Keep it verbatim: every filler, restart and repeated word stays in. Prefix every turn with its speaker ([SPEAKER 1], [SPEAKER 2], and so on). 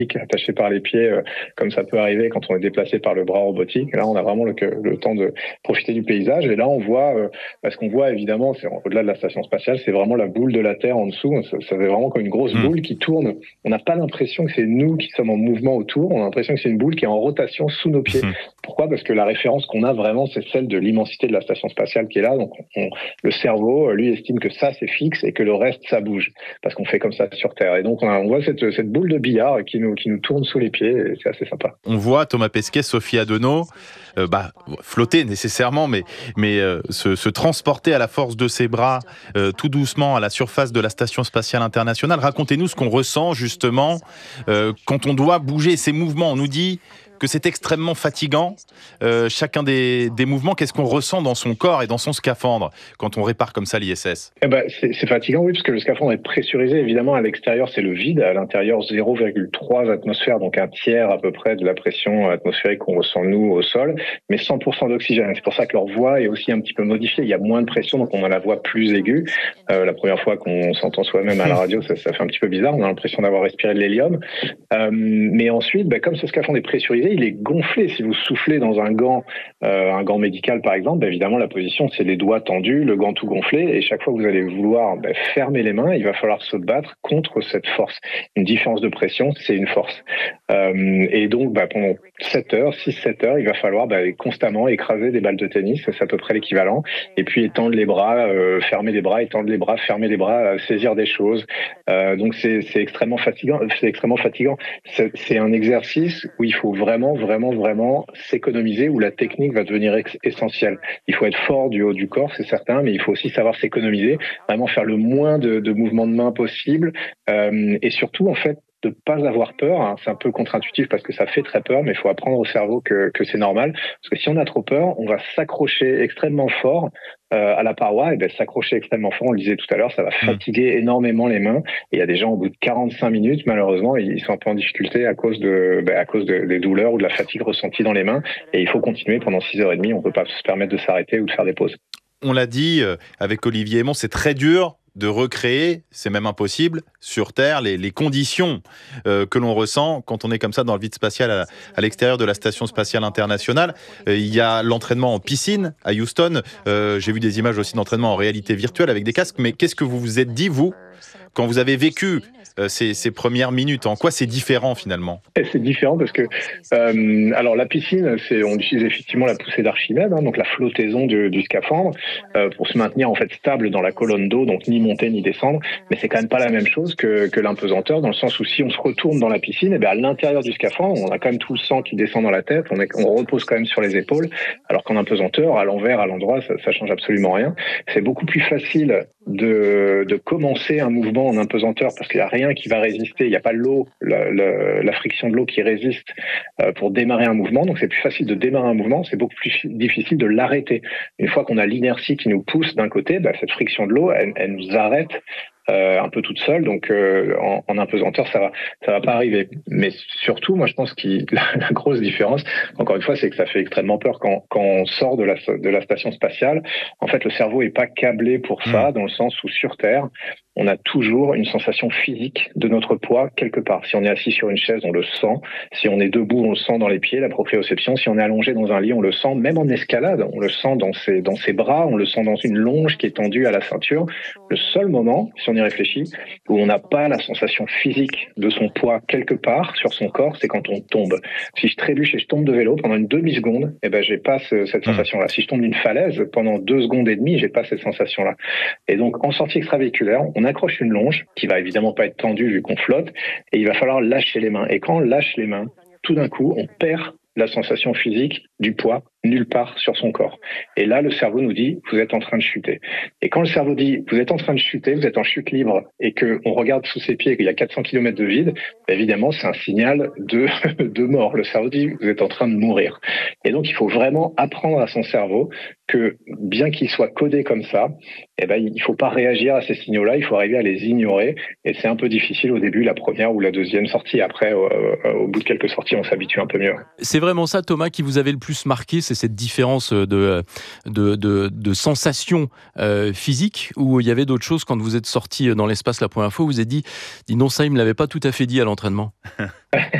[SPEAKER 1] attaché par les pieds, euh, comme ça peut arriver quand on est déplacé par le bras robotique. Là, on a vraiment le, le temps de profiter du paysage. Et là, on voit, euh, parce qu'on voit évidemment, c'est au-delà de la station spatiale, c'est vraiment la boule de la Terre en dessous. Ça, ça fait vraiment comme une grosse
[SPEAKER 2] Mmh.
[SPEAKER 1] boule qui tourne. On n'a pas l'impression que c'est nous qui sommes en mouvement autour. On a l'impression que c'est une boule qui est en rotation sous nos pieds.
[SPEAKER 2] Mmh.
[SPEAKER 1] Pourquoi ? Parce que la référence qu'on a vraiment, c'est celle de l'immensité de la station spatiale qui est là. Donc, on, le cerveau, lui, estime que ça, c'est fixe et que le reste, ça bouge. Parce qu'on fait comme ça sur Terre. Et donc, on, a, on voit cette, cette boule de billard qui nous, qui nous tourne sous les pieds. Et c'est assez sympa.
[SPEAKER 2] On voit Thomas Pesquet, Sophie Adenau, euh, bah, flotter nécessairement, mais, mais euh, se, se transporter à la force de ses bras euh, tout doucement à la surface de la Station Spatiale Internationale. Racontez-nous ce qu'on ressent justement euh, quand on doit bouger ces mouvements. On nous dit que c'est extrêmement fatigant, euh, chacun des, des mouvements. Qu'est-ce qu'on ressent dans son corps et dans son scaphandre quand on répare comme ça l'I S S ?
[SPEAKER 1] Eh ben, c'est, c'est fatigant, oui, parce que le scaphandre est pressurisé. Évidemment, à l'extérieur, c'est le vide. À l'intérieur, zéro virgule trois atmosphère, donc un tiers à peu près de la pression atmosphérique qu'on ressent, nous, au sol, mais cent pour cent d'oxygène. C'est pour ça que leur voix est aussi un petit peu modifiée. Il y a moins de pression, donc on a la voix plus aiguë. Euh, la première fois qu'on s'entend soi-même à la radio, ça, ça fait un petit peu bizarre. On a l'impression d'avoir respiré de l'hélium. Euh, mais ensuite, ben, comme ce scaphandre est pressurisé, il est gonflé. Si vous soufflez dans un gant, euh, un gant médical par exemple, ben, évidemment la position c'est les doigts tendus, le gant tout gonflé, et chaque fois que vous allez vouloir ben, fermer les mains, il va falloir se battre contre cette force. Une différence de pression, c'est une force. Euh, et donc ben, pendant sept heures, six sept heures, il va falloir ben, constamment écraser des balles de tennis, c'est à peu près l'équivalent, et puis étendre les bras, euh, fermer les bras, étendre les bras, fermer les bras, euh, saisir des choses. Euh, donc c'est, c'est extrêmement fatigant. C'est extrêmement fatigant. C'est, c'est un exercice où il faut vraiment, vraiment, vraiment s'économiser, où la technique va devenir ex- essentielle. Il faut être fort du haut du corps, c'est certain, mais il faut aussi savoir s'économiser, vraiment faire le moins de, de mouvements de main possible, euh, et surtout, en fait, de ne pas avoir peur. Hein. C'est un peu contre-intuitif parce que ça fait très peur, mais il faut apprendre au cerveau que, que c'est normal. Parce que si on a trop peur, on va s'accrocher extrêmement fort euh, à la paroi. Et bien, s'accrocher extrêmement fort, on le disait tout à l'heure, ça va fatiguer énormément les mains. Et il y a des gens, au bout de quarante-cinq minutes, malheureusement, ils sont un peu en difficulté à cause, de, ben, à cause de, des douleurs ou de la fatigue ressentie dans les mains. Et il faut continuer pendant six heures trente. On ne peut pas se permettre de s'arrêter ou de faire des pauses.
[SPEAKER 2] On l'a dit euh, avec Olivier Aymon, c'est très dur de recréer, c'est même impossible, sur Terre, les, les conditions euh, que l'on ressent quand on est comme ça dans le vide spatial à, à l'extérieur de la Station Spatiale Internationale. Euh, il y a l'entraînement en piscine à Houston. Euh, j'ai vu des images aussi d'entraînement en réalité virtuelle avec des casques. Mais qu'est-ce que vous vous êtes dit, vous, quand vous avez vécu euh, ces, ces premières minutes? En quoi c'est différent finalement?
[SPEAKER 1] Et c'est différent parce que, euh, alors la piscine, c'est, on utilise effectivement la poussée d'Archimède, hein, donc la flottaison du, du scaphandre, euh, pour se maintenir en fait stable dans la colonne d'eau, donc ni monter ni descendre. Mais c'est quand même pas la même chose que, que l'impesanteur, dans le sens où si on se retourne dans la piscine, et bien à l'intérieur du scaphandre, on a quand même tout le sang qui descend dans la tête, on, est, on repose quand même sur les épaules, alors qu'en impesanteur, à l'envers, à l'endroit, ça, ça change absolument rien. C'est beaucoup plus facile de, de commencer un mouvement en impesanteur parce qu'il n'y a rien qui va résister, il n'y a pas l'eau, la, la, la friction de l'eau qui résiste euh, pour démarrer un mouvement, donc c'est plus facile de démarrer un mouvement, c'est beaucoup plus difficile de l'arrêter. Une fois qu'on a l'inertie qui nous pousse d'un côté, bah, cette friction de l'eau, elle, elle nous arrête Euh, un peu toute seule, donc euh, en, en impesanteur ça va ça va pas arriver. Mais surtout, moi je pense que la, la grosse différence, encore une fois, c'est que ça fait extrêmement peur quand, quand on sort de la de la station spatiale. En fait, le cerveau est pas câblé pour ça, mmh. dans le sens où sur Terre, on a toujours une sensation physique de notre poids quelque part. Si on est assis sur une chaise, on le sent. Si on est debout, on le sent dans les pieds, la proprioception. Si on est allongé dans un lit, on le sent. Même en escalade, on le sent dans ses, dans ses bras, on le sent dans une longe qui est tendue à la ceinture. Le seul moment, si on y réfléchit, où on n'a pas la sensation physique de son poids quelque part sur son corps, c'est quand on tombe. Si je trébuche et je tombe de vélo pendant une demi-seconde, eh ben, j'ai pas ce, cette sensation-là. Si je tombe d'une falaise pendant deux secondes et demie, j'ai pas cette sensation-là. Et donc, en sortie extravéhiculaire, on accroche une longe qui va évidemment pas être tendue vu qu'on flotte, et il va falloir lâcher les mains. Et quand on lâche les mains, tout d'un coup, on perd la sensation physique du poids nulle part sur son corps. Et là, le cerveau nous dit, vous êtes en train de chuter. Et quand le cerveau dit, vous êtes en train de chuter, vous êtes en chute libre, et qu'on regarde sous ses pieds et qu'il y a quatre cents kilomètres de vide, évidemment, c'est un signal de, de mort. Le cerveau dit, vous êtes en train de mourir. Et donc, il faut vraiment apprendre à son cerveau que, bien qu'il soit codé comme ça, eh ben, il ne faut pas réagir à ces signaux-là, il faut arriver à les ignorer. Et c'est un peu difficile au début, la première ou la deuxième sortie. Après, au, au bout de quelques sorties, on s'habitue un peu mieux.
[SPEAKER 3] C'est vraiment ça, Thomas, qui vous avait le plus marqué, c'est cette différence de, de, de, de sensation euh, physique, ou il y avait d'autres choses quand vous êtes sorti dans l'espace la première fois, vous vous êtes dit, dis non, ça, il me l'avait pas tout à fait dit à l'entraînement?